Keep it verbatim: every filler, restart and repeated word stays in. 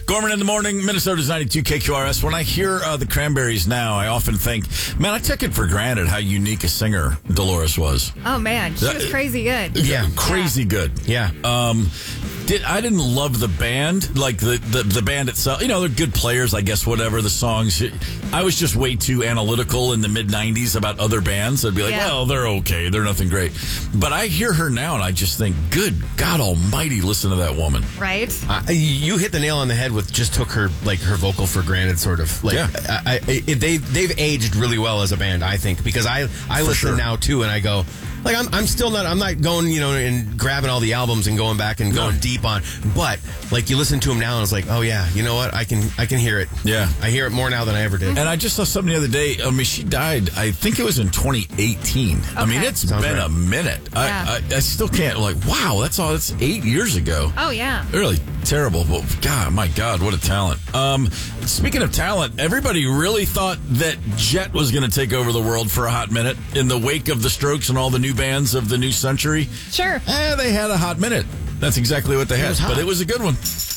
Gorman in the morning, Minnesota's ninety-two K Q R S. When I hear uh, the Cranberries now, I often think, man, I took it for granted how unique a singer Dolores was. Oh, man. She was crazy good. Yeah, crazy yeah. good. Yeah. Um, did I didn't love the band, like the, the, the band itself. You know, they're good players, I guess, whatever, the songs. I was just way too analytical in the mid-nineties about other bands. I'd be like, yeah. well, they're okay. They're nothing great. But I hear her now, and I just think, good God almighty, listen to that woman. Right? Uh, you hit the nail on the head with just took her, like, her vocal for granted, sort of. Like, yeah. I, I, they, they've aged really well as a band, I think, because I, I listen sure. now, too, and I go... Like, I'm I'm still not, I'm not going, you know, and grabbing all the albums and going back and going no. deep on, but, like, you listen to them now and it's like, oh, yeah, you know what, I can I can hear it. Yeah. I hear it more now than I ever did. And I just saw something the other day, I mean, she died, I think it was in twenty eighteen. Okay. I mean, it's Sounds been right. a minute. Yeah. I, I I still can't, like, wow, that's all, that's eight years ago. Oh, yeah. Really terrible, but God, my God, what a talent. Um, speaking of talent, everybody really thought that Jet was going to take over the world for a hot minute in the wake of the Strokes and all the new bands of the new century. Sure. Eh, they had a hot minute. That's exactly what they had, was hot. but it was a good one.